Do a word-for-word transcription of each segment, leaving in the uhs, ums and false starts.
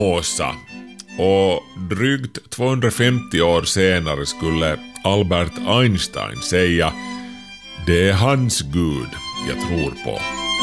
Spinoza. Och drygt tvåhundrafemtio år senare skulle Albert Einstein säga: det är hans Gud jag tror på.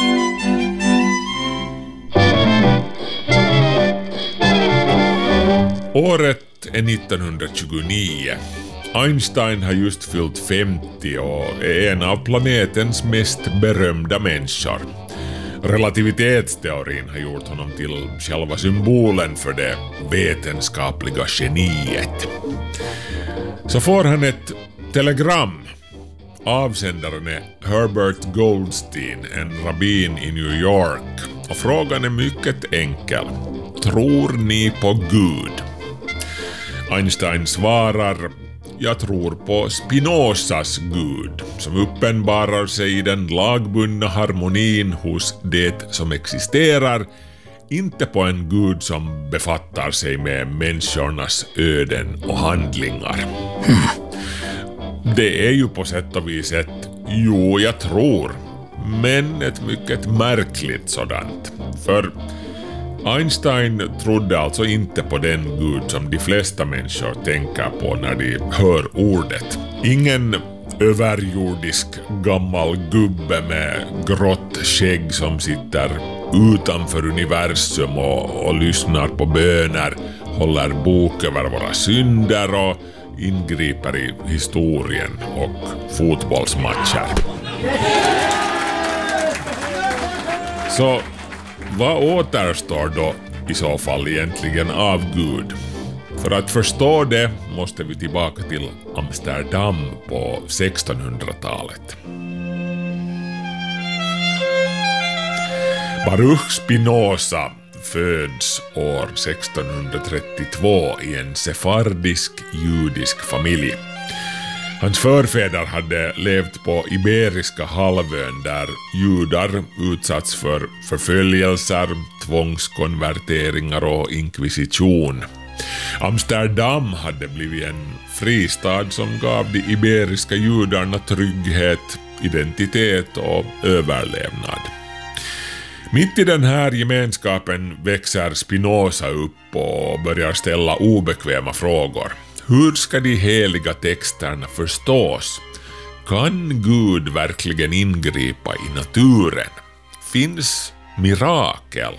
Året är nittonhundratjugonio. Einstein har just fyllt femtio och är en av planetens mest berömda människor. Relativitetsteorin har gjort honom till själva symbolen för det vetenskapliga geniet. Så får han ett telegram. Avsändaren är Herbert Goldstein, en rabbin i New York. Och frågan är mycket enkel. Tror ni på Gud? Einstein svarar: jag tror på Spinozas Gud, som uppenbarar sig i den lagbundna harmonin hos det som existerar, inte på en Gud som befattar sig med människornas öden och handlingar. Hmm. Det är ju på sätt och vis ett jo, jag tror, men ett mycket märkligt sådant. För Einstein trodde alltså inte på den Gud som de flesta människor tänker på när de hör ordet. Ingen överjordisk gammal gubbe med grått skägg som sitter utanför universum och, och lyssnar på böner, håller bok över våra synder och ingriper i historien och fotbollsmatcher. Så vad återstår då i så fall egentligen av Gud? För att förstå det måste vi tillbaka till Amsterdam på sextonhundratalet. Baruch Spinoza föds år sextonhundratrettiotvå i en sefardisk judisk familj. Hans förfäder hade levt på Iberiska halvön där judar utsatts för förföljelser, tvångskonverteringar och inkvisition. Amsterdam hade blivit en fristad som gav de iberiska judarna trygghet, identitet och överlevnad. Mitt i den här gemenskapen växer Spinoza upp och börjar ställa obekväma frågor. Hur ska de heliga texterna förstås? Kan Gud verkligen ingripa i naturen? Finns mirakel?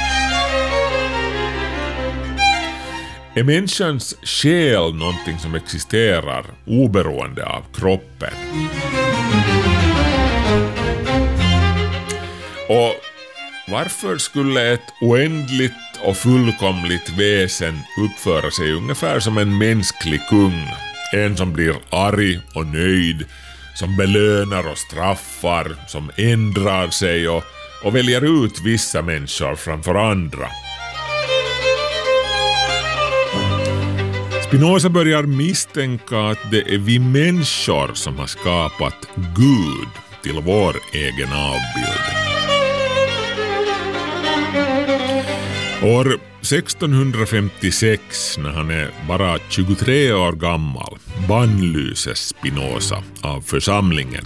Är människans själ någonting som existerar oberoende av kroppen? Och varför skulle ett oändligt och fullkomligt väsen uppföra sig ungefär som en mänsklig kung? En som blir arg och nöjd, som belönar och straffar, som ändrar sig och, och väljer ut vissa människor framför andra. Spinoza börjar misstänka att det är vi människor som har skapat Gud till vår egen avbild. År sextonhundrafemtiosex, när han är bara tjugotre år gammal, bannlyses Spinoza av församlingen.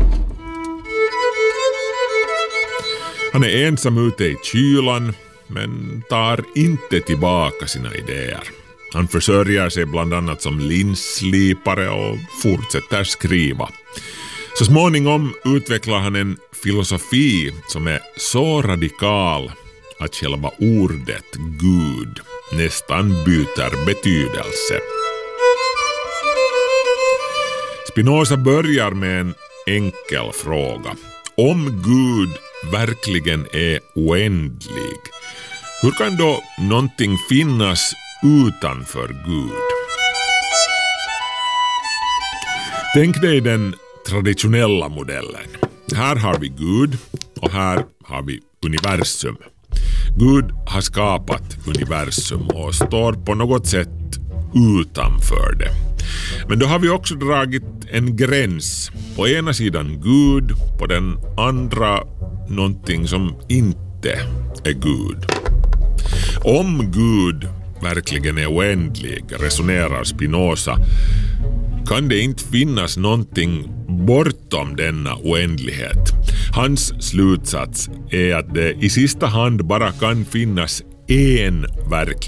Han är ensam ute i kylan, men tar inte tillbaka sina idéer. Han försörjer sig bland annat som linsslipare och fortsätter skriva. Så småningom utvecklar han en filosofi som är så radikal att själva ordet Gud nästan byter betydelse. Spinoza börjar med en enkel fråga. Om Gud verkligen är oändlig, hur kan då någonting finnas utanför Gud? Tänk dig den traditionella modellen. Här har vi Gud och här har vi universum. Gud har skapat universum och står på något sätt utanför det. Men då har vi också dragit en gräns. På ena sidan Gud, på den andra någonting som inte är Gud. Om Gud verkligen är oändlig, resonerar Spinoza, kan det inte finnas någonting bortom denna oändlighet. Hans slutsats är att det i sista hand bara kan finnas en verklig